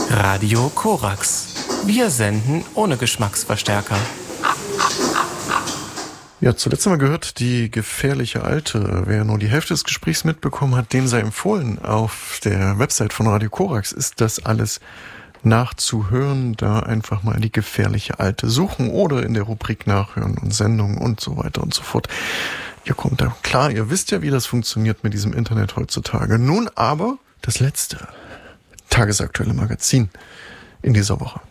Radio Korax. Wir senden ohne Geschmacksverstärker. Ja, zuletzt haben wir gehört, die gefährliche Alte. Wer nur die Hälfte des Gesprächs mitbekommen hat, dem sei empfohlen. Auf der Website von Radio Korax ist das alles nachzuhören. Da einfach mal die gefährliche Alte suchen oder in der Rubrik nachhören und Sendungen und so weiter und so fort. Ihr kommt da klar, ihr wisst ja, wie das funktioniert mit diesem Internet heutzutage. Nun aber das letzte tagesaktuelle Magazin in dieser Woche.